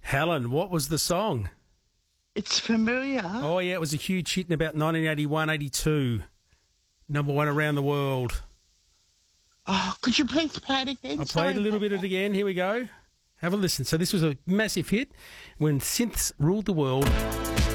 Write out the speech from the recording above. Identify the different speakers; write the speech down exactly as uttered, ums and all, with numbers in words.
Speaker 1: Helen, what was the song?
Speaker 2: It's familiar.
Speaker 1: Oh, yeah, it was a huge hit in about nineteen eighty-one, eighty-two. Number one around the world.
Speaker 2: Oh, could you please play it again?
Speaker 1: I played a little bit of it again. Here we go. Have a listen. So this was a massive hit when synths ruled the world.